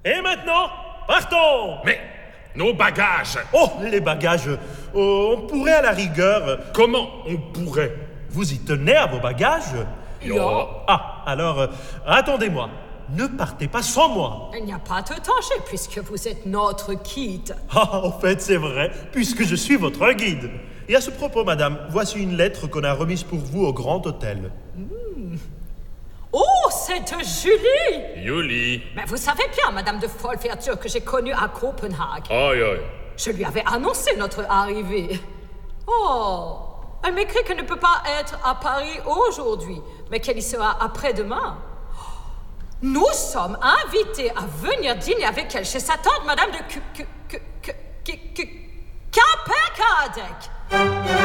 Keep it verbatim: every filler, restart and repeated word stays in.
Et maintenant, partons. Mais nos bagages. Oh, les bagages. Oh, on pourrait à la rigueur... Comment on pourrait? Vous y tenez à vos bagages? Yo. Ah, alors, euh, attendez-moi. Ne partez pas sans moi. Il n'y a pas de danger puisque vous êtes notre guide. Ah, en fait, c'est vrai, puisque je suis votre guide. Et à ce propos, madame, voici une lettre qu'on a remise pour vous au Grand Hôtel. Mmh. Oh, c'est de Julie! Julie. Mais vous savez bien, madame de Folfertur, que j'ai connue à Copenhague. Aïe, aïe. Je lui avais annoncé notre arrivée. Oh, elle m'écrit qu'elle ne peut pas être à Paris aujourd'hui, mais qu'elle y sera après-demain. Nous sommes invités à venir dîner avec elle chez sa tante, madame de K... K... K... K... K... K... K...